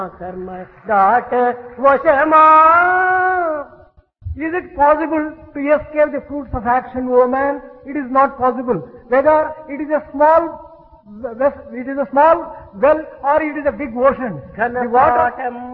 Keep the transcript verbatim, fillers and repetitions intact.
karma dot vashama. Is it possible to escape the fruits of action, O man? It is not possible. Whether it is a small it is a small well or it is a big ocean. The water